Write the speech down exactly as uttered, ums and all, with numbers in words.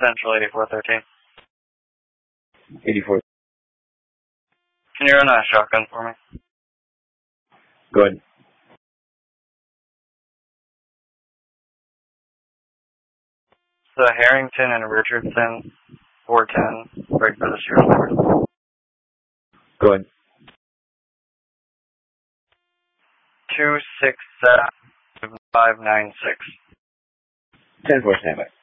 Central eighty-four thirteen. eighty-four. Can you run a shotgun for me? Go ahead. So Harrington and Richardson, four ten, right for the serial number. Go ahead. two six seven five nine six. ten four, standby.